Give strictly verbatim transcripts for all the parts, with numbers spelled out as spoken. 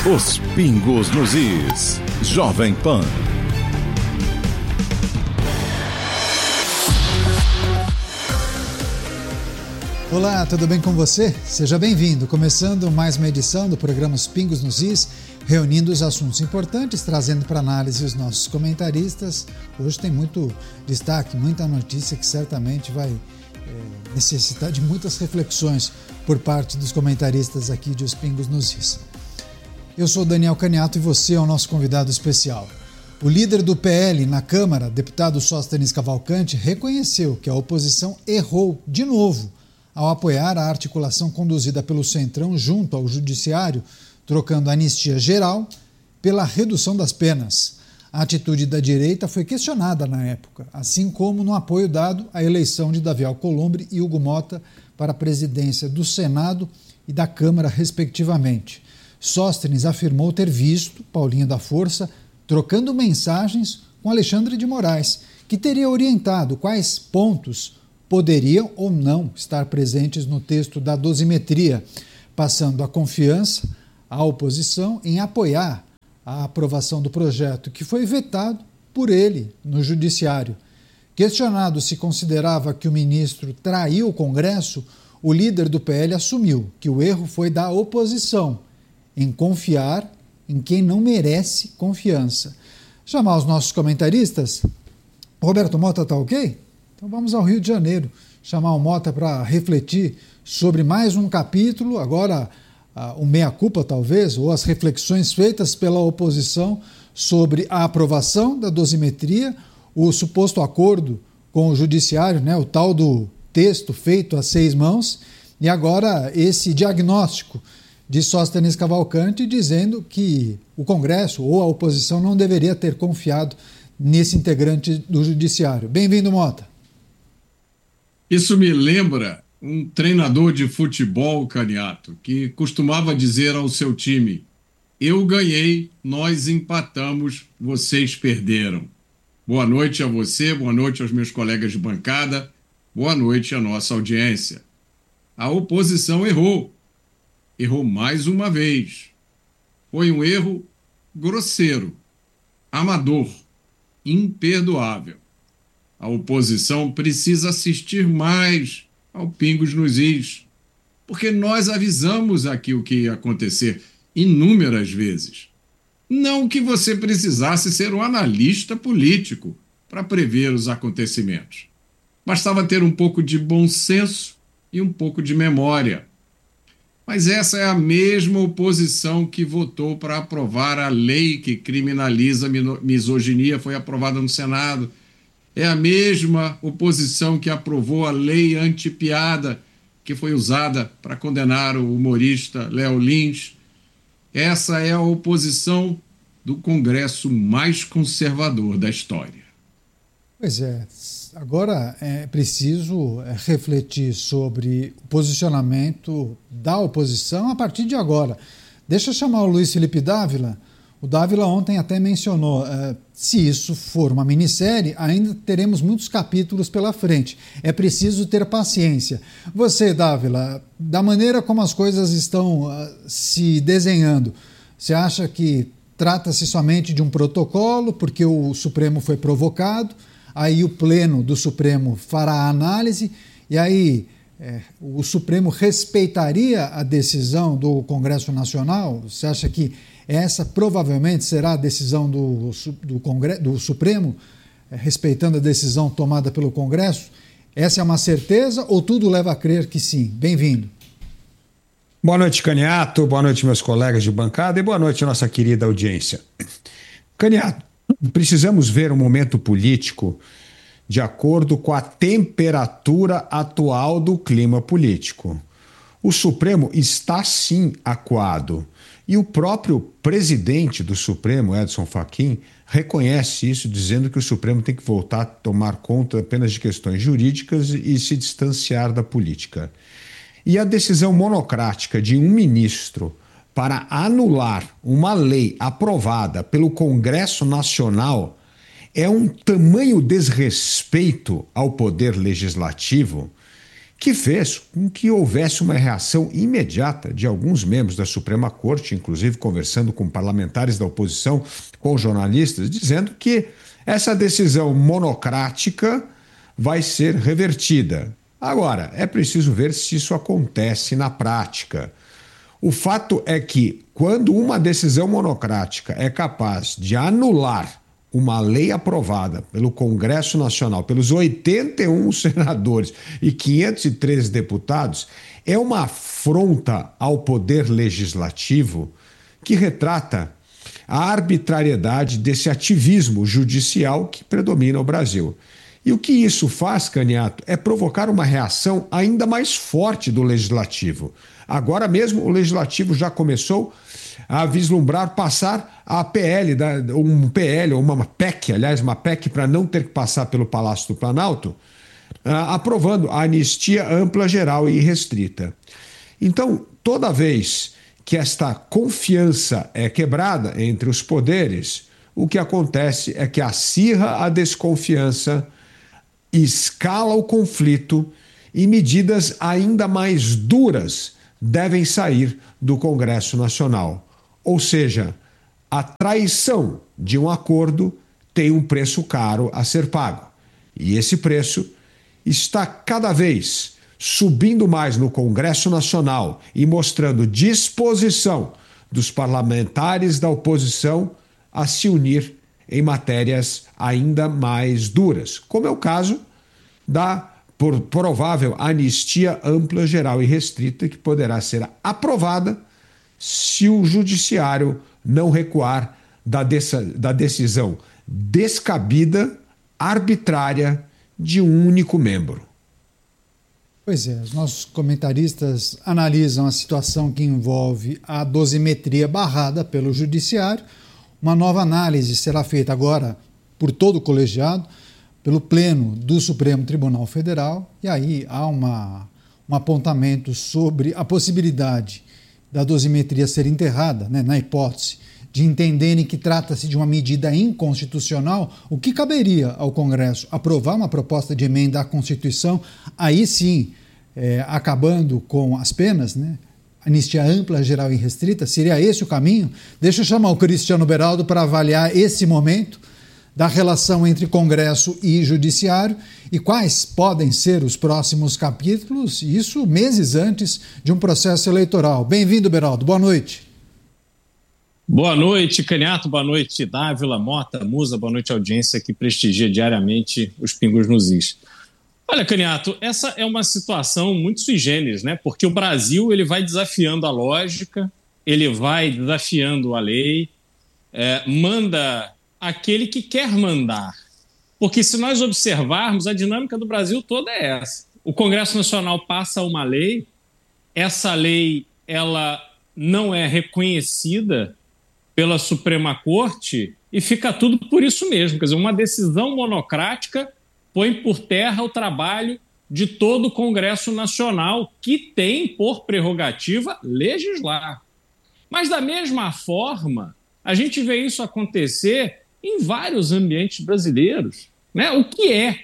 Os pingos nos is. Jovem Pan. Olá, tudo bem com você? Seja bem-vindo. Começando mais uma edição do programa Os Pingos nos Is, reunindo os assuntos importantes, trazendo para análise os nossos comentaristas. Hoje tem muito destaque, muita notícia que certamente vai é, necessitar de muitas reflexões por parte dos comentaristas aqui de Os Pingos nos Is. Eu sou Daniel Caniato e você é o nosso convidado especial. O líder do P L na Câmara, deputado Sóstenes Cavalcante, reconheceu que a oposição errou de novo ao apoiar a articulação conduzida pelo Centrão junto ao Judiciário, trocando a anistia geral pela redução das penas. A atitude da direita foi questionada na época, assim como no apoio dado à eleição de Davi Alcolumbre e Hugo Mota para a presidência do Senado e da Câmara, respectivamente. Sóstenes afirmou ter visto Paulinho da Força trocando mensagens com Alexandre de Moraes, que teria orientado quais pontos poderiam ou não estar presentes no texto da dosimetria, passando a confiança à oposição em apoiar a aprovação do projeto, que foi vetado por ele no Judiciário. Questionado se considerava que o ministro traiu o Congresso, o líder do P L assumiu que o erro foi da oposição em confiar em quem não merece confiança. Chamar os nossos comentaristas. Roberto Mota está ok? Então vamos ao Rio de Janeiro, chamar o Mota para refletir sobre mais um capítulo, agora uh, o meia-culpa talvez, ou as reflexões feitas pela oposição sobre a aprovação da dosimetria, o suposto acordo com o Judiciário, né, o tal do texto feito a seis mãos, e agora esse diagnóstico de Sóstenes Cavalcante dizendo que o Congresso ou a oposição não deveria ter confiado nesse integrante do Judiciário. Bem-vindo, Mota. Isso me lembra um treinador de futebol, Caniato, que costumava dizer ao seu time: eu ganhei, nós empatamos, vocês perderam. Boa noite a você, boa noite aos meus colegas de bancada, boa noite à nossa audiência. A oposição errou. Errou mais uma vez. Foi um erro grosseiro, amador, imperdoável. A oposição precisa assistir mais ao Pingos nos Is, porque nós avisamos aqui o que ia acontecer inúmeras vezes. Não que você precisasse ser um analista político para prever os acontecimentos. Bastava ter um pouco de bom senso e um pouco de memória. Mas essa é a mesma oposição que votou para aprovar a lei que criminaliza a misoginia, foi aprovada no Senado. É a mesma oposição que aprovou a lei anti-piada, que foi usada para condenar o humorista Léo Lins. Essa é a oposição do Congresso mais conservador da história. Pois é, agora é preciso refletir sobre o posicionamento da oposição a partir de agora. Deixa eu chamar o Luiz Felipe Dávila. O Dávila ontem até mencionou, uh, se isso for uma minissérie, ainda teremos muitos capítulos pela frente. É preciso ter paciência. Você, Dávila, da maneira como as coisas estão uh, se desenhando, você acha que trata-se somente de um protocolo, porque o Supremo foi provocado, aí o Pleno do Supremo fará a análise, e aí é, o Supremo respeitaria a decisão do Congresso Nacional? Você acha que essa provavelmente será a decisão do, do, Congresso, do Supremo, é, respeitando a decisão tomada pelo Congresso? Essa é uma certeza ou tudo leva a crer que sim? Bem-vindo. Boa noite, Caniato, boa noite, meus colegas de bancada, e boa noite, nossa querida audiência. Caniato, precisamos ver o momento político de acordo com a temperatura atual do clima político. O Supremo está sim acuado. E o próprio presidente do Supremo, Edson Fachin, reconhece isso, dizendo que o Supremo tem que voltar a tomar conta apenas de questões jurídicas e se distanciar da política. E a decisão monocrática de um ministro para anular uma lei aprovada pelo Congresso Nacional é um tamanho desrespeito ao poder legislativo que fez com que houvesse uma reação imediata de alguns membros da Suprema Corte, inclusive conversando com parlamentares da oposição, com jornalistas, dizendo que essa decisão monocrática vai ser revertida. Agora, é preciso ver se isso acontece na prática. O fato é que, quando uma decisão monocrática é capaz de anular uma lei aprovada pelo Congresso Nacional, pelos oitenta e um senadores e quinhentos e treze deputados, é uma afronta ao poder legislativo que retrata a arbitrariedade desse ativismo judicial que predomina o Brasil. E o que isso faz, Caniato, é provocar uma reação ainda mais forte do Legislativo. Agora mesmo o Legislativo já começou a vislumbrar passar a P L, um P L, ou uma P E C, aliás, uma P E C para não ter que passar pelo Palácio do Planalto, aprovando a anistia ampla, geral e restrita. Então, toda vez que esta confiança é quebrada entre os poderes, o que acontece é que acirra a desconfiança, escala o conflito e medidas ainda mais duras devem sair do Congresso Nacional. Ou seja, a traição de um acordo tem um preço caro a ser pago. E esse preço está cada vez subindo mais no Congresso Nacional e mostrando disposição dos parlamentares da oposição a se unir em matérias ainda mais duras, como é o caso da por provável anistia ampla, geral e restrita, que poderá ser aprovada se o judiciário não recuar da, dessa, da decisão descabida, arbitrária de um único membro. Pois é, os nossos comentaristas analisam a situação que envolve a dosimetria barrada pelo judiciário. Uma nova análise será feita agora por todo o colegiado, pelo Pleno do Supremo Tribunal Federal, e aí há uma, um apontamento sobre a possibilidade da dosimetria ser enterrada, né, na hipótese de entenderem que trata-se de uma medida inconstitucional, o que caberia ao Congresso aprovar uma proposta de emenda à Constituição, aí sim, é, acabando com as penas, né? Anistia ampla, geral e restrita, seria esse o caminho? Deixa eu chamar o Cristiano Beraldo para avaliar esse momento da relação entre Congresso e Judiciário e quais podem ser os próximos capítulos, isso meses antes de um processo eleitoral. Bem-vindo, Beraldo. Boa noite. Boa noite, Caniato. Boa noite, Dávila, Mota, Musa. Boa noite, audiência que prestigia diariamente os Pingos nos Is. Olha, Caniato, essa é uma situação muito sui generis, né? Porque o Brasil ele vai desafiando a lógica, ele vai desafiando a lei, é, manda aquele que quer mandar. Porque se nós observarmos, a dinâmica do Brasil toda é essa. O Congresso Nacional passa uma lei, essa lei ela não é reconhecida pela Suprema Corte e fica tudo por isso mesmo. Quer dizer, uma decisão monocrática põe por terra o trabalho de todo o Congresso Nacional, que tem por prerrogativa legislar. Mas, da mesma forma, a gente vê isso acontecer em vários ambientes brasileiros, né? O que é,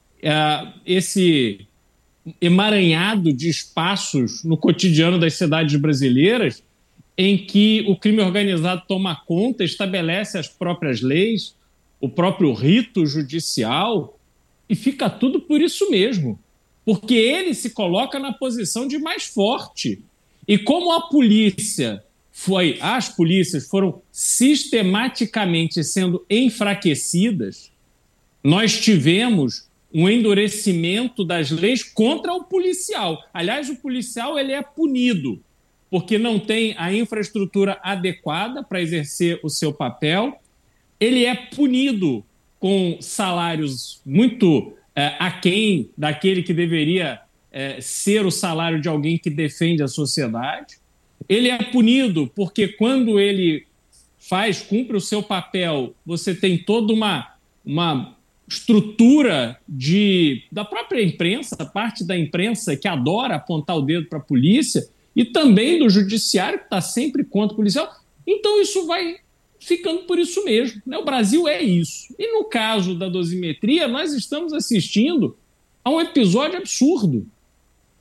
é esse emaranhado de espaços no cotidiano das cidades brasileiras em que o crime organizado toma conta, estabelece as próprias leis, o próprio rito judicial, e fica tudo por isso mesmo, porque ele se coloca na posição de mais forte. E como a polícia foi, as polícias foram sistematicamente sendo enfraquecidas, nós tivemos um endurecimento das leis contra o policial. Aliás, o policial ele é punido porque não tem a infraestrutura adequada para exercer o seu papel, ele é punido com salários muito é, aquém daquele que deveria é, ser o salário de alguém que defende a sociedade. Ele é punido porque quando ele faz, cumpre o seu papel, você tem toda uma, uma estrutura de, da própria imprensa, parte da imprensa que adora apontar o dedo para a polícia, e também do judiciário, que está sempre contra o policial. Então isso vai ficando por isso mesmo, né? O Brasil é isso. E no caso da dosimetria, nós estamos assistindo a um episódio absurdo.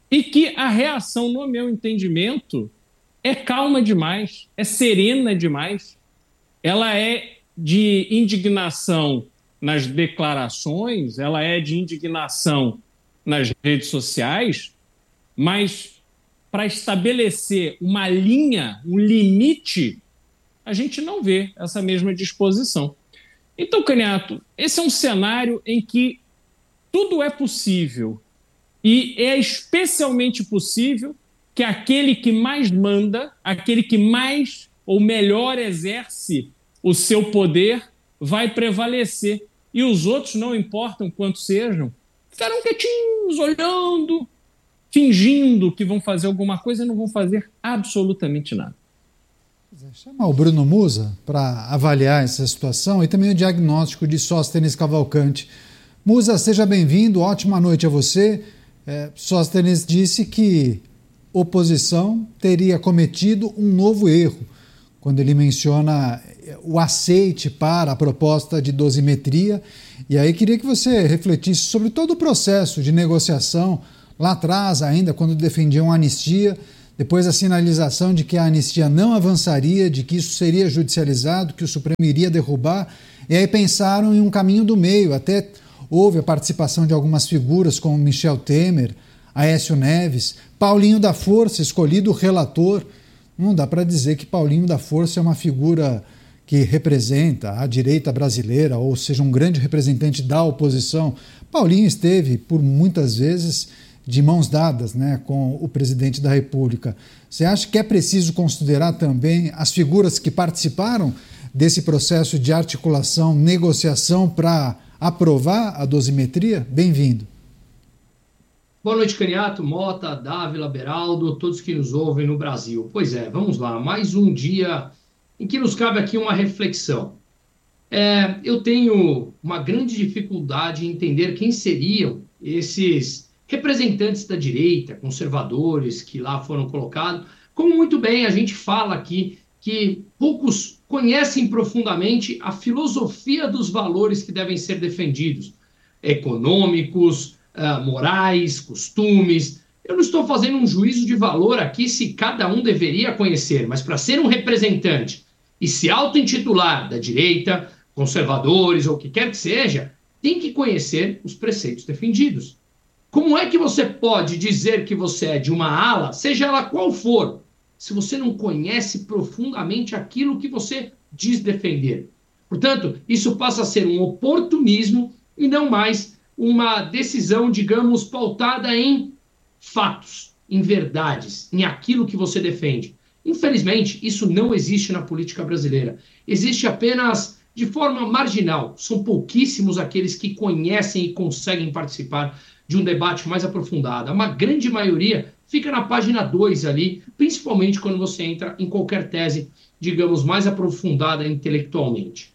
e que a reação, no meu entendimento, é calma demais, é serena demais. Ela é de indignação nas declarações, ela é de indignação nas redes sociais, mas para estabelecer uma linha, um limite, a gente não vê essa mesma disposição. Então, Caniato, esse é um cenário em que tudo é possível e é especialmente possível que aquele que mais manda, aquele que mais ou melhor exerce o seu poder, vai prevalecer. E os outros, não importam quanto sejam, ficarão quietinhos, olhando, fingindo que vão fazer alguma coisa e não vão fazer absolutamente nada. Chamar o Bruno Musa para avaliar essa situação e também o diagnóstico de Sóstenes Cavalcante. Musa, seja bem-vindo, ótima noite a você. É, Sóstenes disse que oposição teria cometido um novo erro quando ele menciona o aceite para a proposta de dosimetria. E aí queria que você refletisse sobre todo o processo de negociação lá atrás ainda, quando defendiam a anistia, depois a sinalização de que a anistia não avançaria, de que isso seria judicializado, que o Supremo iria derrubar, e aí pensaram em um caminho do meio. Até houve a participação de algumas figuras como Michel Temer, Aécio Neves, Paulinho da Força, escolhido relator. Não dá para dizer que Paulinho da Força é uma figura que representa a direita brasileira, ou seja, um grande representante da oposição. Paulinho esteve, por muitas vezes, de mãos dadas, né, com o presidente da República. Você acha que é preciso considerar também as figuras que participaram desse processo de articulação, negociação para aprovar a dosimetria? Bem-vindo. Boa noite, Caniato, Mota, Dávila, Beraldo, todos que nos ouvem no Brasil. Pois é, vamos lá, mais um dia em que nos cabe aqui uma reflexão. É, eu tenho uma grande dificuldade em entender quem seriam esses representantes da direita, conservadores, que lá foram colocados. Como muito bem a gente fala aqui, que poucos conhecem profundamente a filosofia dos valores que devem ser defendidos, econômicos, uh, morais, costumes. Eu não estou fazendo um juízo de valor aqui se cada um deveria conhecer, mas para ser um representante e se auto-intitular da direita, conservadores ou o que quer que seja, tem que conhecer os preceitos defendidos. Como é que você pode dizer que você é de uma ala, seja ela qual for, se você não conhece profundamente aquilo que você diz defender? Portanto, isso passa a ser um oportunismo e não mais uma decisão, digamos, pautada em fatos, em verdades, em aquilo que você defende. Infelizmente, isso não existe na política brasileira. Existe apenas de forma marginal. São pouquíssimos aqueles que conhecem e conseguem participar de um debate mais aprofundado. Uma grande maioria fica na página dois ali, principalmente quando você entra em qualquer tese, digamos, mais aprofundada intelectualmente.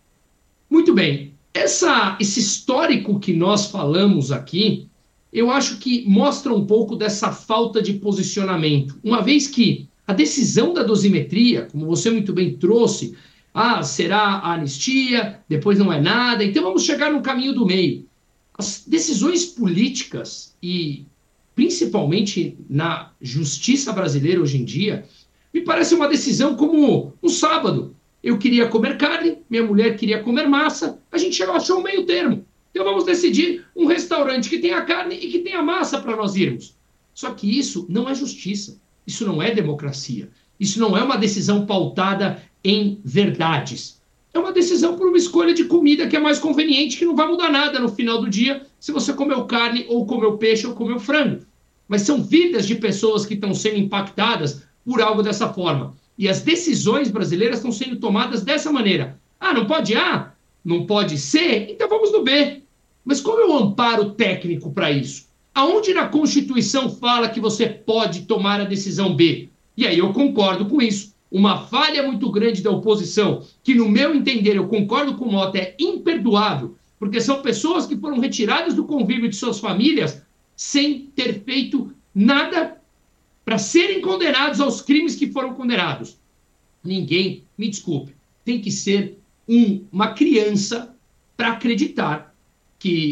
Muito bem, essa, esse histórico que nós falamos aqui, eu acho que mostra um pouco dessa falta de posicionamento, uma vez que a decisão da dosimetria, como você muito bem trouxe, ah, será a anistia, depois não é nada, então vamos chegar no caminho do meio. As decisões políticas e principalmente na justiça brasileira hoje em dia, me parece uma decisão como um sábado. Eu queria comer carne, minha mulher queria comer massa, a gente chegou, achou um meio termo. Então vamos decidir um restaurante que tenha carne e que tenha massa para nós irmos. Só que isso não é justiça, isso não é democracia, isso não é uma decisão pautada em verdades. É uma decisão por uma escolha de comida que é mais conveniente, que não vai mudar nada no final do dia se você comeu carne, ou comeu peixe, ou comeu frango. Mas são vidas de pessoas que estão sendo impactadas por algo dessa forma. E as decisões brasileiras estão sendo tomadas dessa maneira. Ah, não pode A? Não pode C? Então vamos no B. Mas qual é o amparo técnico para isso? Aonde na Constituição fala que você pode tomar a decisão B? E aí eu concordo com isso. Uma falha muito grande da oposição, que no meu entender, eu concordo com o Mota, é imperdoável, porque são pessoas que foram retiradas do convívio de suas famílias sem ter feito nada para serem condenados aos crimes que foram condenados. Ninguém, me desculpe, tem que ser um, uma criança para acreditar que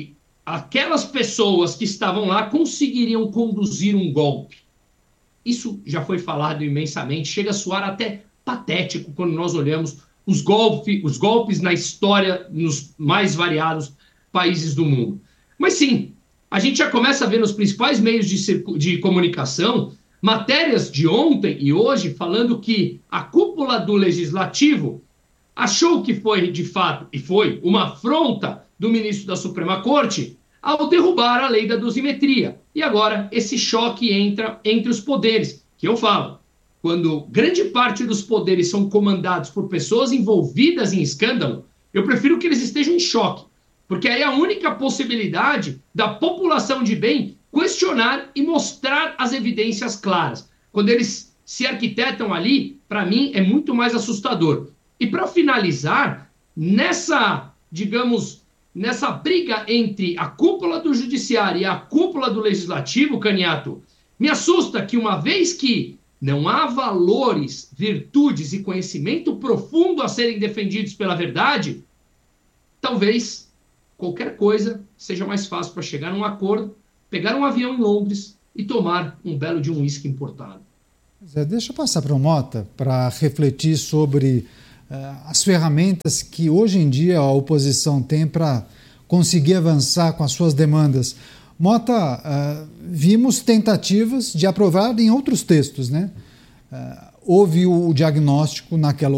aquelas pessoas que estavam lá conseguiriam conduzir um golpe. Isso já foi falado imensamente, chega a soar até patético quando nós olhamos os, golpe, os golpes na história nos mais variados países do mundo. Mas sim, a gente já começa a ver nos principais meios de, de comunicação matérias de ontem e hoje falando que a cúpula do Legislativo achou que foi, de fato, e foi, uma afronta do ministro da Suprema Corte ao derrubar a lei da dosimetria. E agora esse choque entra entre os poderes, que eu falo, quando grande parte dos poderes são comandados por pessoas envolvidas em escândalo, eu prefiro que eles estejam em choque, porque aí é a única possibilidade da população de bem questionar e mostrar as evidências claras. Quando eles se arquitetam ali, para mim, é muito mais assustador. E para finalizar, nessa, digamos, nessa briga entre a cúpula do judiciário e a cúpula do legislativo, Caniato, me assusta que uma vez que não há valores, virtudes e conhecimento profundo a serem defendidos pela verdade, talvez qualquer coisa seja mais fácil para chegar num acordo, pegar um avião em Londres e tomar um belo de um uísque importado. Zé, deixa eu passar para o Mota para refletir sobre uh, as ferramentas que hoje em dia a oposição tem para conseguir avançar com as suas demandas. Mota, uh, vimos tentativas de aprovar em outros textos, né? Uh, houve o diagnóstico naquela